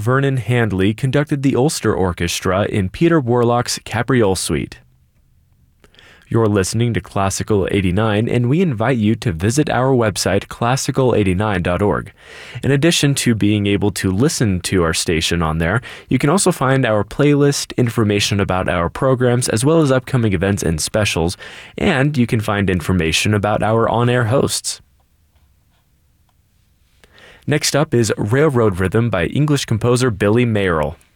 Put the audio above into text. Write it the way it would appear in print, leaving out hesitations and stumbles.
Vernon Handley conducted the Ulster Orchestra in Peter Warlock's Capriole Suite. You're listening to Classical 89, and we invite you to visit our website, classical89.org. In addition to being able to listen to our station on there, you can also find our playlist, information about our programs, as well as upcoming events and specials, and you can find information about our on-air hosts. Next up is Railroad Rhythm by English composer Billy Mayerl.